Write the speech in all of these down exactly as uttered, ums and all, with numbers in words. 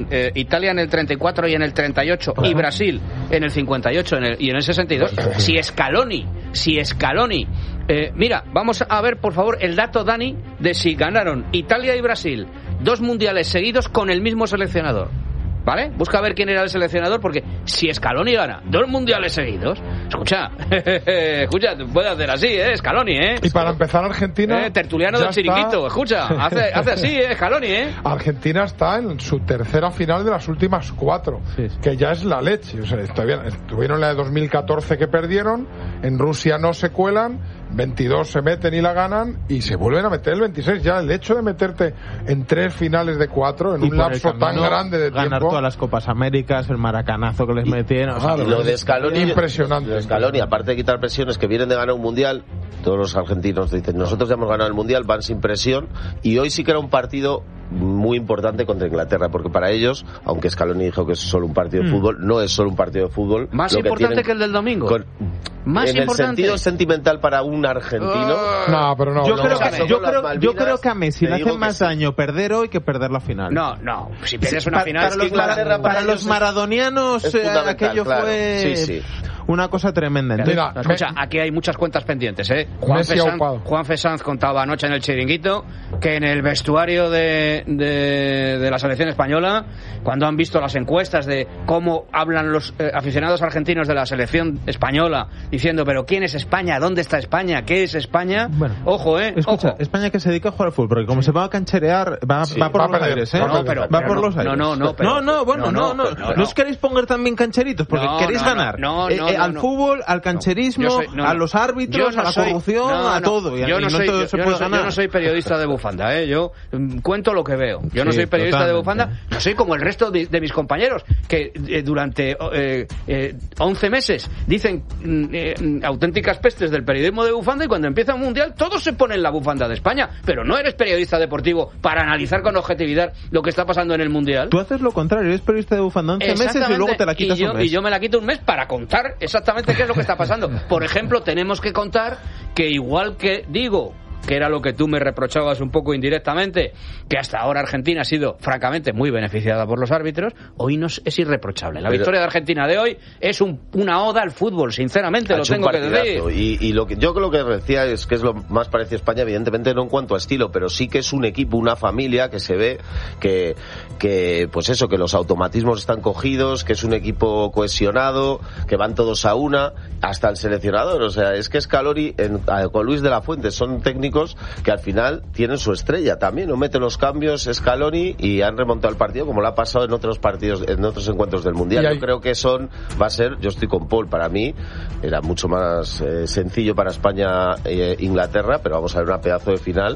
Eh, Italia en el treinta y cuatro y en el treinta y ocho, y Brasil en el cincuenta y ocho en el, y en el sesenta y dos. Si Scaloni, si Scaloni, eh, mira, vamos a ver por favor el dato, Dani, de si ganaron Italia y Brasil dos mundiales seguidos con el mismo seleccionador. ¿Vale? Busca a ver quién era el seleccionador, porque si Scaloni gana dos mundiales seguidos, escucha, escucha, puede hacer así, ¿eh? Scaloni, ¿eh? Y para empezar, Argentina... Eh, tertuliano del chiringuito, escucha, hace, hace así, ¿eh? Scaloni, ¿eh? Argentina está en su tercera final de las últimas cuatro, sí, sí. que ya es la leche. O sea, estuvieron la de dos mil catorce que perdieron, en Rusia no se cuelan, veintidós se meten y la ganan, y se vuelven a meter el veintiséis. Ya el hecho de meterte en tres finales de cuatro, en y un lapso tan grande de tiempo... todas las Copas Américas, el maracanazo que les metieron. O sea, lo de Scaloni, impresionante. Lo de Scaloni, aparte de quitar presiones, que vienen de ganar un mundial, todos los argentinos dicen, nosotros ya hemos ganado el mundial, van sin presión, y hoy sí que era un partido muy importante contra Inglaterra, porque para ellos, aunque Scaloni dijo que es solo un partido de mm. fútbol, no es solo un partido de fútbol. Más importante que, que el del domingo. Con, Más en importante. el sentido sentimental para un argentino. Uh, no, pero no. Yo, no, creo, no, que, no, yo, creo, yo creo que a Messi le hace más daño perder hoy que perder la final. No, no. Si pierdes una pa, final, para, es los, que para, para, para los maradonianos es eh, aquello claro. fue sí, sí. una cosa tremenda. Entonces, Mira, no, escucha, aquí hay muchas cuentas pendientes, ¿eh? Juan Fesanz, Juan Fesanz contaba anoche en el chiringuito que en el vestuario de, de, de la selección española, cuando han visto las encuestas de cómo hablan los eh, aficionados argentinos de la selección española, diciendo, pero ¿quién es España? ¿Dónde está España? ¿Qué es España? Bueno, ojo, ¿eh? Escucha, ojo. España que se dedica a jugar al fútbol, porque como se va a cancherear, va, sí, va por va los perder, aires, ¿eh? No, pero, va pero por no, los aires. No, no, no, pero, no, no, bueno, no, no, no, no, no os queréis poner también cancheritos, porque no, queréis no, ganar. No, no, eh, no, eh, no, al no. fútbol, al cancherismo, soy, no, no. a los árbitros, no a la soy, corrupción, no, no, a todo. Y, yo no y no soy, todo yo, se yo puede no soy, ganar. yo no soy periodista de bufanda, ¿eh? Yo mm, cuento lo que veo. Yo no sí, soy periodista totalmente. de bufanda, no soy como el resto de, de mis compañeros, que eh, durante eh, eh, once meses dicen eh, auténticas pestes del periodismo de bufanda, y cuando empieza un mundial todos se ponen la bufanda de España. Pero no eres periodista deportivo para analizar con objetividad lo que está pasando en el mundial. Tú haces lo contrario, eres periodista de bufanda once meses y luego te la quitas y yo, un mes. Y yo me la quito un mes para contar exactamente qué es lo que está pasando. Por ejemplo, tenemos que contar que igual que digo, que era lo que tú me reprochabas un poco indirectamente, que hasta ahora Argentina ha sido francamente muy beneficiada por los árbitros, hoy no es, es irreprochable. La Pero, victoria de Argentina de hoy es un, una oda al fútbol, sinceramente, lo tengo que decir. Y, y lo que yo creo que decía es que es lo más parecido a España, evidentemente no en cuanto a estilo, pero sí que es un equipo, una familia que se ve que, que pues eso, que los automatismos están cogidos, que es un equipo cohesionado, que van todos a una, hasta el seleccionador. O sea, es que Scaloni en, con Luis de la Fuente son técnicos que al final tienen su estrella también, no meten los cambios Scaloni y han remontado el partido como lo ha pasado en otros partidos, en otros encuentros del mundial. Hay... Yo creo que son, va a ser, yo estoy con Paul, para mí era mucho más eh, sencillo para España e Inglaterra, pero vamos a ver una pedazo de final.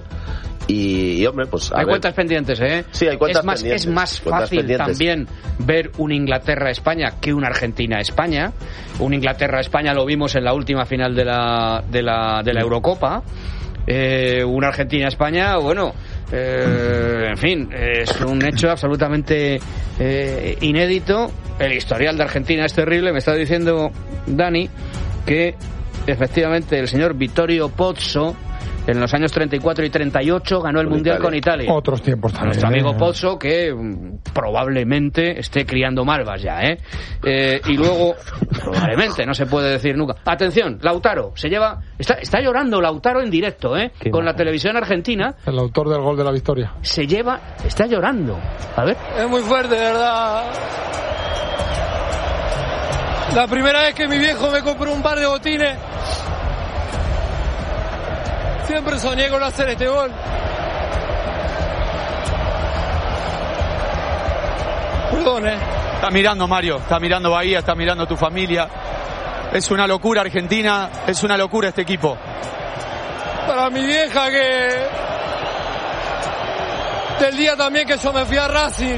Y, y hombre, pues a hay ver. cuentas pendientes, ¿eh? Sí, hay cuentas es más, pendientes. Es más fácil también ver un Inglaterra-España que un Argentina-España. Un Inglaterra-España lo vimos en la última final de la, de la, de la Eurocopa. Eh, una Argentina-España, bueno, eh, en fin, es un hecho absolutamente eh, inédito. El historial de Argentina es terrible. Me está diciendo Dani que efectivamente el señor Vittorio Pozzo en los años treinta y cuatro y treinta y ocho ganó el con Mundial Italia. con Italia. Otros tiempos también. Nuestro amigo ¿eh? Pozzo, que um, probablemente esté criando malvas ya, ¿eh? eh y luego, probablemente, no se puede decir nunca. Atención, Lautaro, se lleva... Está, está llorando Lautaro en directo, ¿eh? Qué con mal. La televisión argentina. El autor del gol de la victoria. Se lleva... Está llorando. A ver. Es muy fuerte, de verdad. La primera vez que mi viejo me compró un par de botines... Siempre soñé con hacer este gol. Perdón, eh. Está mirando Mario, está mirando Bahía, está mirando tu familia. Es una locura Argentina, es una locura este equipo. Para mi vieja que... Del día también que yo me fui a Racing.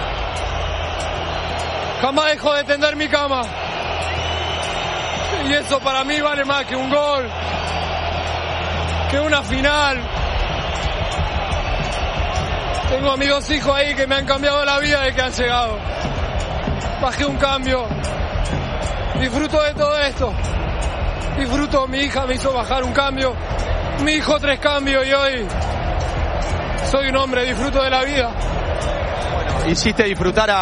Jamás dejó de tender mi cama. Y eso para mí vale más que un gol. Que una final. Tengo a mis dos hijos ahí que me han cambiado la vida desde que han llegado. Bajé un cambio. Disfruto de todo esto. Disfruto, mi hija me hizo bajar un cambio. Mi hijo tres cambios y hoy soy un hombre, disfruto de la vida. hiciste disfrutar a